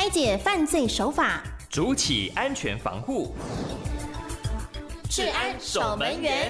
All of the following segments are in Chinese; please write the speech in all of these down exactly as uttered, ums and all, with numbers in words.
拆解犯罪手法， 筑起安全防护。 治安守门员。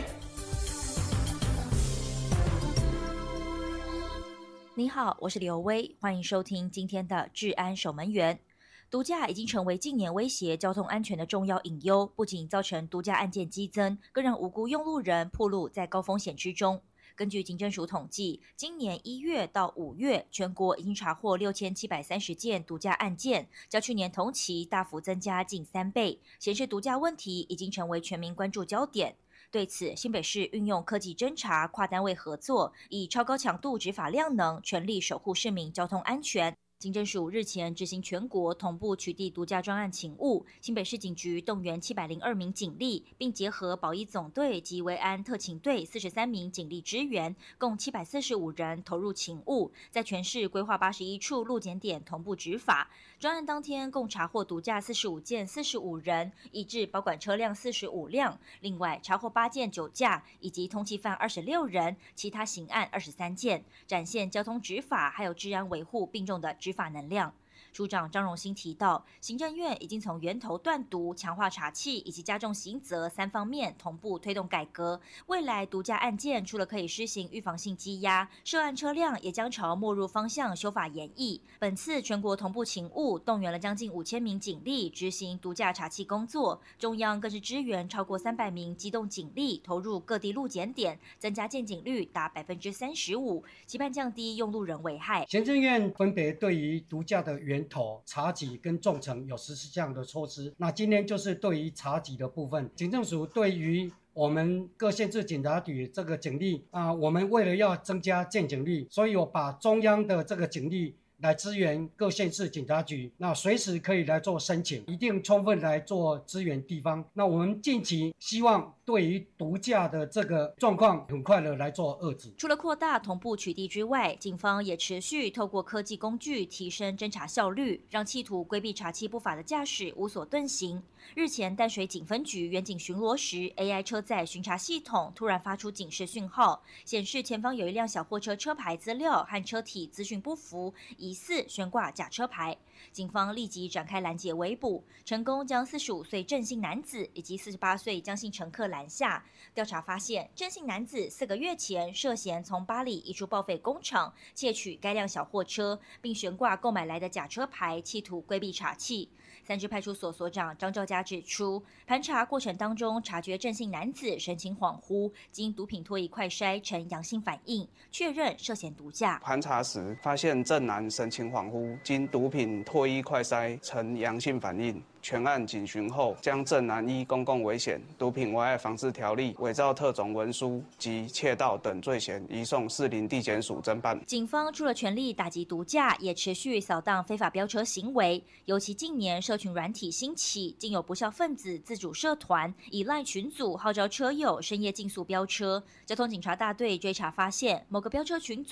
你好，我是刘威，欢迎收听今天的治安守门员。毒驾已经成为近年威胁交通安全的重要隐忧，不仅造成毒驾案件激增，更让无辜用路人暴露在高风险之中。根据警政署统计，今年一月到五月，全国已经查获六千七百三十件毒驾案件，较去年同期大幅增加近三倍，显示毒驾问题已经成为全民关注焦点。对此，新北市运用科技侦查、跨单位合作，以超高强度执法量能，全力守护市民交通安全。警政署日前执行全国同步取缔毒驾专案勤务，新北市警局动员七百零二名警力，并结合保一总队及维安特勤队四十三名警力支援，共七百四十五人投入勤务，在全市规划八十一处路检点同步执法。专案当天共查获毒驾四十五件四十五人，抑制保管车辆四十五辆，另外查获八件酒驾以及通缉犯二十六人，其他刑案二十三件，展现交通执法还有治安维护并重的执法能量。署长张荣兴提到，行政院已经从源头断毒、强化查缉以及加重刑责三方面同步推动改革。未来毒驾案件除了可以施行预防性羁押，涉案车辆也将朝没入方向修法研议。本次全国同步勤务，动员了将近五千名警力执行毒驾查缉工作，中央更是支援超过三百名机动警力投入各地路检点，增加见警率达百分之三十五，期盼降低用路人危害。 行政院分别对于毒驾的源头、查缉跟重惩有实施这样的措施。那今天就是对于查缉的部分，警政署对于我们各县市警察局这个警力啊、呃，我们为了要增加见警率，所以我把中央的这个警力来支援各县市警察局，那随时可以来做申请，一定充分来做支援地方。那我们近期希望对于毒驾的这个状况很快的来做遏制。 除了扩大同步取缔之外，警方也持续透过科技工具提升侦查效率，让企图规避查缉不法的驾驶无所遁形。日前淡水警分局远警巡逻时 ，A I 车载巡查系统突然发出警示讯号，显示前方有一辆小货车车牌资料和车体资讯不符，疑似悬挂假车牌。警方立即展开拦截围捕，成功将四十五岁郑姓男子以及四十八岁江姓乘客拦下。调查发现，郑姓男子四个月前涉嫌从八里一处报废工厂窃取该辆小货车，并悬挂购买来的假车牌，企图规避查缉。三支派出所所长张兆佳指出，盘查过程当中察觉郑姓男子神情恍惚，经毒品唾液快筛呈阳性反应，确认涉嫌毒驾。 盘查时发现郑男神情恍惚，经毒品唾液快筛呈阳性反应。全案警询后，将郑男依公共危险、毒品危害防治条例、伪造特种文书及窃盗等罪嫌，移送士林地检署侦办。 警方除了全力打击毒驾，也持续扫荡非法飙车行为。尤其近年社群软体兴起，竟有不肖分子自主社团，以赖群组号召车友深夜竞速飙车。交通警察大队追查发现，某个飙车群组